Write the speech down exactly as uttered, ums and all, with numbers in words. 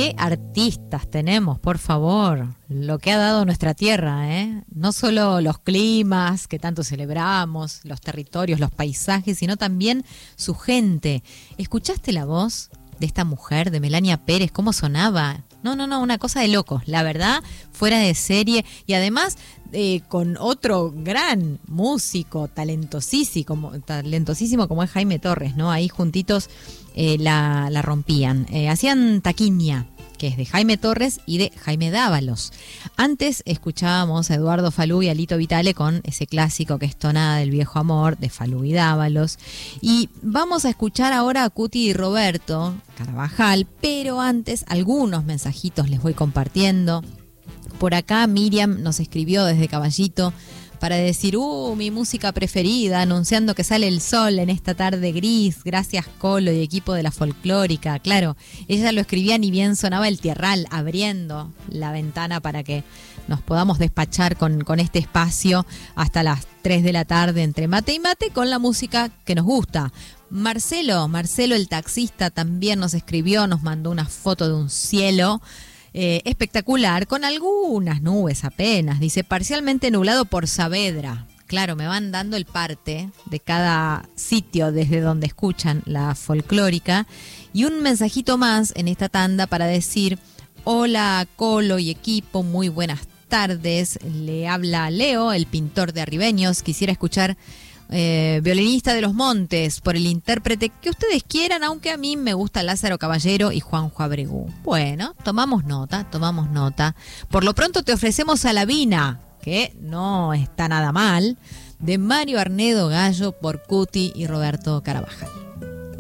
Qué artistas tenemos, por favor, lo que ha dado nuestra tierra, ¿eh? No solo los climas que tanto celebramos, los territorios, los paisajes, sino también su gente. ¿Escuchaste la voz de esta mujer, de Melania Pérez? ¿Cómo sonaba? No, no, no, una cosa de locos, la verdad, fuera de serie. Y además eh, con otro gran músico, talentosísimo como, talentosísimo como es Jaime Torres, ¿no? Ahí juntitos eh, la, la rompían. Eh, hacían Taquiña, que es de Jaime Torres y de Jaime Dávalos. Antes escuchábamos a Eduardo Falú y a Lito Vitale con ese clásico que es Tonada del Viejo Amor, de Falú y Dávalos. Y vamos a escuchar ahora a Cuti y Roberto Carabajal, pero antes algunos mensajitos les voy compartiendo. Por acá Miriam nos escribió desde Caballito para decir, uh, mi música preferida, anunciando que sale el sol en esta tarde gris, gracias Colo y equipo de la folclórica. Claro, ella lo escribía ni bien sonaba el tierral, abriendo la ventana para que nos podamos despachar con, con este espacio hasta las tres de la tarde entre mate y mate con la música que nos gusta. Marcelo, Marcelo el taxista también nos escribió, nos mandó una foto de un cielo Eh, espectacular, con algunas nubes apenas, dice, parcialmente nublado por Saavedra. Claro, me van dando el parte de cada sitio desde donde escuchan la folclórica. Y un mensajito más en esta tanda para decir, hola Colo y equipo, muy buenas tardes. Le habla Leo, el pintor de Arribeños. Quisiera escuchar Eh, Violinista de los Montes, por el intérprete que ustedes quieran, aunque a mí me gusta Lázaro Caballero y Juanjo Abregu. Bueno, tomamos nota, tomamos nota. Por lo pronto te ofrecemos a La Vina, que no está nada mal, de Mario Arnedo Gallo por Cuti y Roberto Carabajal.